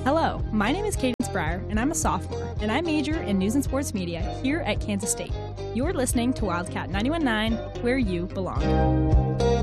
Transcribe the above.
Hello, my name is Cadence Breyer, and I'm a sophomore, and I major in news and sports media here at Kansas State. You're listening to Wildcat 91.9, where you belong.